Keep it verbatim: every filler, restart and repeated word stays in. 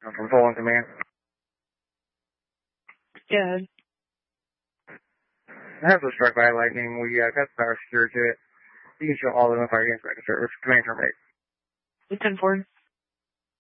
I'm from Poland Command. Yeah. I have was struck by lightning. We uh, got power secured to it. You can show all of them if I can service. Command terminate. ten four.